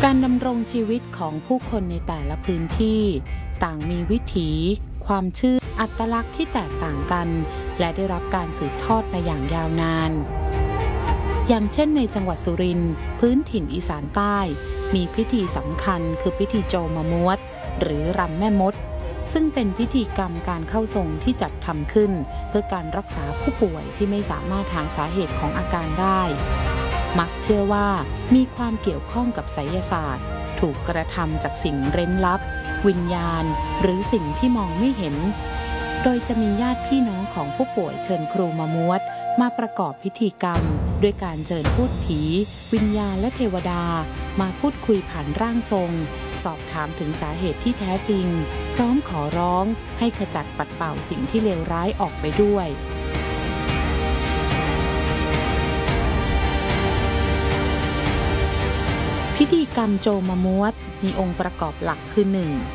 การดำรงชีวิตของผู้คนในแต่ละพื้นที่ต่างมีวิถีความเชื่ออัตลักษณ์ที่แตกต่างกันและได้รับการสืบทอดมาอย่างยาวนานอย่างเช่นในจังหวัดสุรินทร์พื้นถิ่นอีสานใต้มีพิธีสำคัญคือพิธีโจมะมวดหรือรำแม่มดซึ่งเป็นพิธีกรรมการเข้าทรงที่จัดทำขึ้นเพื่อการรักษาผู้ป่วยที่ไม่สามารถหาสาเหตุของอาการได้มักเชื่อว่ามีความเกี่ยวข้องกับไสยศาสตร์ถูกกระทำจากสิ่งเร้นลับวิญญาณหรือสิ่งที่มองไม่เห็นโดยจะมีญาติพี่น้องของผู้ป่วยเชิญครูมะมวดมาประกอบพิธีกรรมด้วยการเชิญพูดผีวิญญาณและเทวดามาพูดคุยผ่านร่างทรงสอบถามถึงสาเหตุที่แท้จริงพร้อมขอร้องให้ขจัดปัดเป่าสิ่งที่เลวร้ายออกไปด้วยพิธีกรรมโจมะมวดมีองค์ประกอบหลักคือ 1.